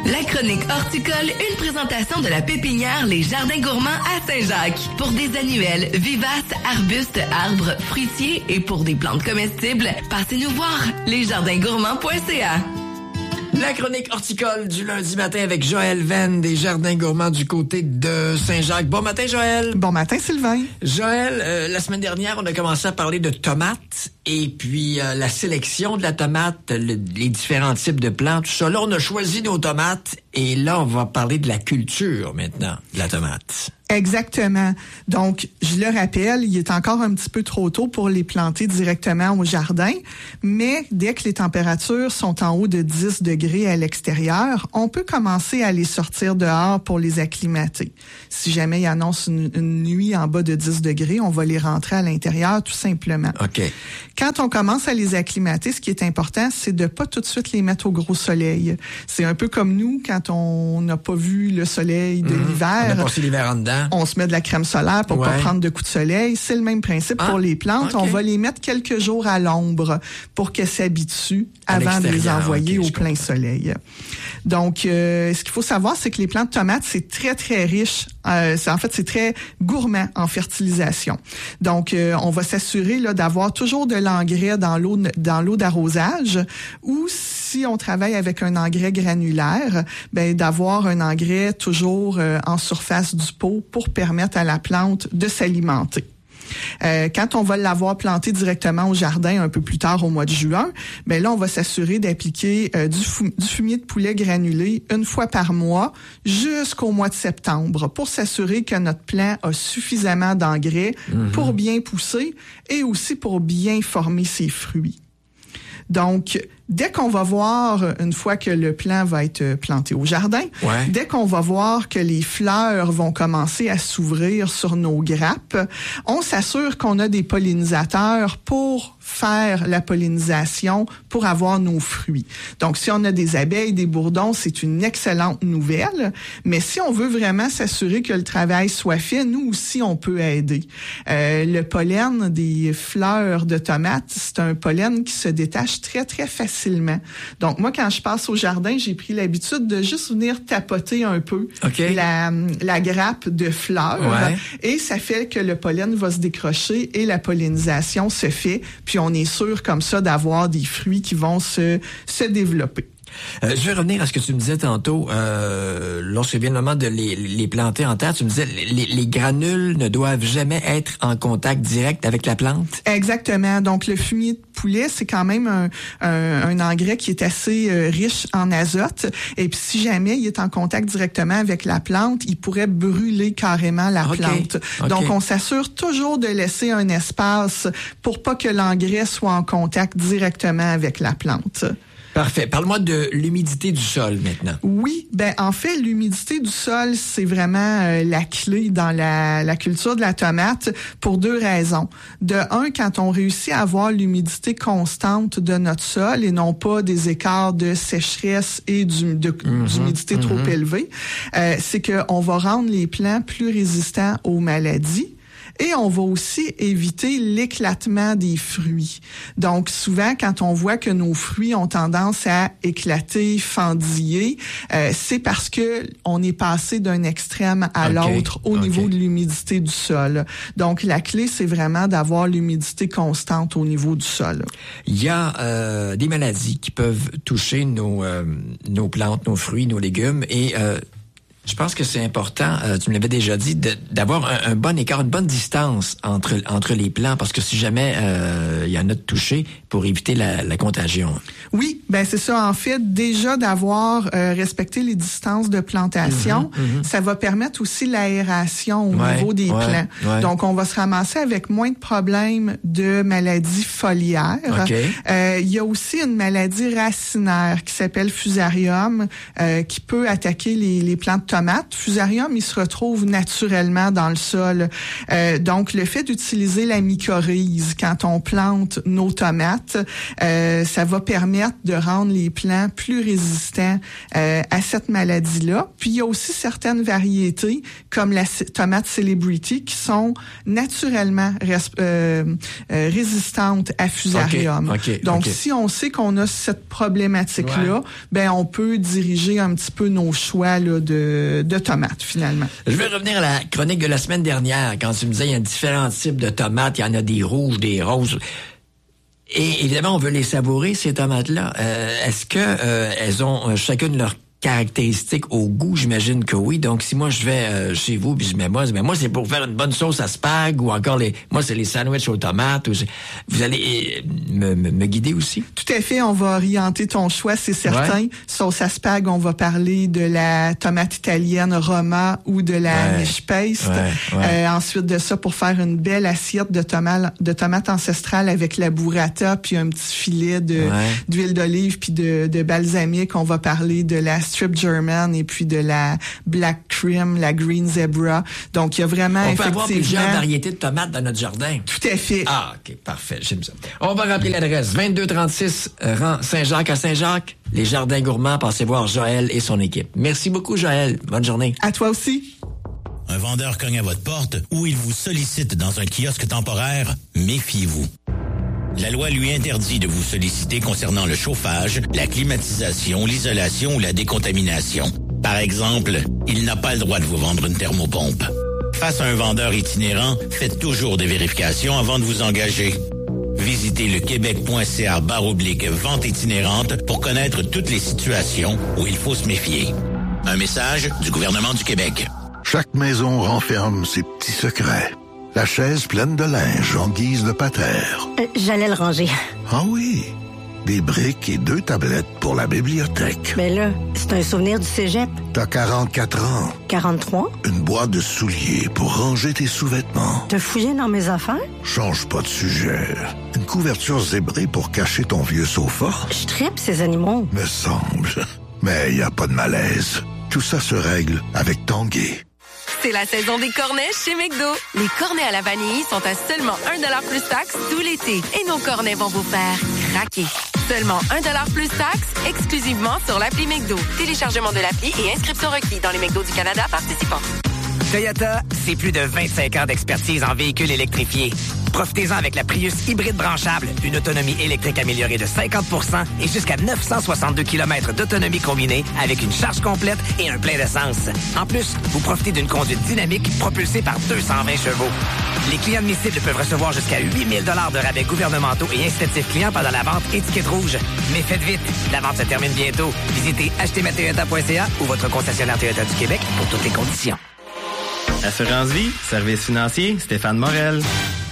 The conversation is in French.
La chronique horticole, une présentation de la pépinière Les Jardins Gourmands à Saint-Jacques. Pour des annuelles, vivaces, arbustes, arbres, fruitiers et pour des plantes comestibles, passez nous voir, lesjardingourmands.ca. La chronique horticole du lundi matin avec Joël Venn des Jardins Gourmands du côté de Saint-Jacques. Bon matin, Joël. Bon matin, Sylvain. Joël, la semaine dernière, on a commencé à parler de tomates et puis la sélection de la tomate, les différents types de plantes, tout ça. Là, on a choisi nos tomates et là, on va parler de la culture maintenant, de la tomate. Exactement. Donc, je le rappelle, il est encore un petit peu trop tôt pour les planter directement au jardin, mais dès que les températures sont en haut de 10 degrés à l'extérieur, on peut commencer à les sortir dehors pour les acclimater. Si jamais il annonce une nuit en bas de 10 degrés, on va les rentrer à l'intérieur tout simplement. OK. Quand on commence à les acclimater, ce qui est important, c'est de pas tout de suite les mettre au gros soleil. C'est un peu comme nous, quand on n'a pas vu le soleil de l'hiver. On a passé l'hiver en dedans. On se met de la crème solaire pour pas prendre de coups de soleil. C'est le même principe pour les plantes. Okay. On va les mettre quelques jours à l'ombre pour qu'elles s'habituent avant de les envoyer au plein soleil. Donc, ce qu'il faut savoir, c'est que les plantes de tomates, c'est très, très riche. C'est très gourmand en fertilisation. Donc, on va s'assurer là d'avoir toujours de l'engrais dans l'eau d'arrosage ou si on travaille avec un engrais granulaire, ben d'avoir un engrais toujours en surface du pot pour permettre à la plante de s'alimenter. Quand on va l'avoir planté directement au jardin un peu plus tard au mois de juin, ben là on va s'assurer d'appliquer du fumier de poulet granulé une fois par mois jusqu'au mois de septembre pour s'assurer que notre plant a suffisamment d'engrais pour bien pousser et aussi pour bien former ses fruits. Donc, dès qu'on va voir, une fois que le plant va être planté au jardin, dès qu'on va voir que les fleurs vont commencer à s'ouvrir sur nos grappes, on s'assure qu'on a des pollinisateurs pour faire la pollinisation pour avoir nos fruits. Donc, si on a des abeilles, des bourdons, c'est une excellente nouvelle. Mais si on veut vraiment s'assurer que le travail soit fait, nous aussi, on peut aider. Le pollen des fleurs de tomates, c'est un pollen qui se détache très, très facilement. Donc, moi, quand je passe au jardin, j'ai pris l'habitude de juste venir tapoter un peu la grappe de fleurs. Et ça fait que le pollen va se décrocher et la pollinisation se fait. Puis on est sûr comme ça d'avoir des fruits qui vont se développer. Je vais revenir à ce que tu me disais tantôt. Lorsque vient le moment de les planter en terre, tu me disais les granules ne doivent jamais être en contact direct avec la plante? Exactement. Donc, le fumier de poulet, c'est quand même un engrais qui est assez riche en azote. Et puis, si jamais il est en contact directement avec la plante, il pourrait brûler carrément la plante. Donc, on s'assure toujours de laisser un espace pour pas que l'engrais soit en contact directement avec la plante. Parfait. Parle-moi de l'humidité du sol maintenant. Oui, en fait, l'humidité du sol, c'est vraiment la clé dans la culture de la tomate pour deux raisons. De un, quand on réussit à avoir l'humidité constante de notre sol et non pas des écarts de sécheresse et d'humidité trop élevée, c'est qu'on va rendre les plants plus résistants aux maladies. Et on va aussi éviter l'éclatement des fruits. Donc, souvent, quand on voit que nos fruits ont tendance à éclater, fendiller, c'est parce que on est passé d'un extrême à l'autre au niveau de l'humidité du sol. Donc, la clé, c'est vraiment d'avoir l'humidité constante au niveau du sol. Il y a des maladies qui peuvent toucher nos plantes, nos fruits, nos légumes et je pense que c'est important, tu me l'avais déjà dit, d'avoir un bon écart, une bonne distance entre les plants, parce que si jamais il y en a de touchés, pour éviter la contagion. Oui, c'est ça. En fait, déjà d'avoir respecté les distances de plantation, ça va permettre aussi l'aération au niveau des plants. Donc, on va se ramasser avec moins de problèmes de maladies foliaires. Il y a aussi une maladie racinaire qui s'appelle Fusarium, qui peut attaquer les plantes tomates. Fusarium, il se retrouve naturellement dans le sol. Donc, le fait d'utiliser la mycorhize quand on plante nos tomates, ça va permettre de rendre les plants plus résistants à cette maladie-là. Puis, il y a aussi certaines variétés, comme la tomate Celebrity, qui sont naturellement résistantes à Fusarium. Donc, si on sait qu'on a cette problématique-là, ben on peut diriger un petit peu nos choix là, de tomates, finalement. Je vais revenir à la chronique de la semaine dernière, quand tu me disais il y a différents types de tomates, il y en a des rouges, des roses. Et évidemment, on veut les savourer, ces tomates-là. Est-ce que elles ont chacune leur caractéristiques au goût? J'imagine que oui. Donc, si moi, je vais chez vous puis je mets moi, c'est pour faire une bonne sauce à spag ou encore moi, c'est les sandwichs aux tomates. Vous allez me guider aussi? Tout à fait. On va orienter ton choix, c'est certain. Ouais. Sauce à spag, on va parler de la tomate italienne Roma ou de la miche paste. Ensuite de ça, pour faire une belle assiette de tomates ancestrales avec la burrata puis un petit filet d'huile d'olive puis de balsamique, on va parler de la strip German et puis de la black cream, la green zebra. Donc, il y a vraiment on peut avoir plusieurs variétés de tomates dans notre jardin. Tout à fait. Ah, OK, parfait. J'aime ça. On va rappeler l'adresse. 2236 rang Saint-Jacques à Saint-Jacques. Les Jardins Gourmands. Passez voir Joël et son équipe. Merci beaucoup, Joël. Bonne journée. À toi aussi. Un vendeur cogne à votre porte ou il vous sollicite dans un kiosque temporaire, méfiez-vous. La loi lui interdit de vous solliciter concernant le chauffage, la climatisation, l'isolation ou la décontamination. Par exemple, il n'a pas le droit de vous vendre une thermopompe. Face à un vendeur itinérant, faites toujours des vérifications avant de vous engager. Visitez le québec.ca/vente itinérante pour connaître toutes les situations où il faut se méfier. Un message du gouvernement du Québec. Chaque maison renferme ses petits secrets. La chaise pleine de linge en guise de patère. J'allais le ranger. Ah oui, des briques et 2 tablettes pour la bibliothèque. Mais là, c'est un souvenir du cégep. T'as 44 ans. 43? Une boîte de souliers pour ranger tes sous-vêtements. T'as fouillé dans mes affaires? Change pas de sujet. Une couverture zébrée pour cacher ton vieux sofa. Je tripe ces animaux. Me semble. Mais y a pas de malaise. Tout ça se règle avec Tanguay. C'est la saison des cornets chez McDo. Les cornets à la vanille sont à seulement 1$ plus taxe tout l'été. Et nos cornets vont vous faire craquer. Seulement 1$ plus taxe, exclusivement sur l'appli McDo. Téléchargement de l'appli et inscription requis dans les McDo du Canada participants. Toyota, c'est plus de 25 ans d'expertise en véhicules électrifiés. Profitez-en avec la Prius hybride branchable, une autonomie électrique améliorée de 50% et jusqu'à 962 km d'autonomie combinée avec une charge complète et un plein d'essence. En plus, vous profitez d'une conduite dynamique propulsée par 220 chevaux. Les clients admissibles peuvent recevoir jusqu'à 8 000 $ de rabais gouvernementaux et incitatifs clients pendant la vente étiquette rouge. Mais faites vite, la vente se termine bientôt. Visitez achetezmatoyota.ca ou votre concessionnaire Toyota du Québec pour toutes les conditions. Assurance Vie, service financier, Stéphane Morel.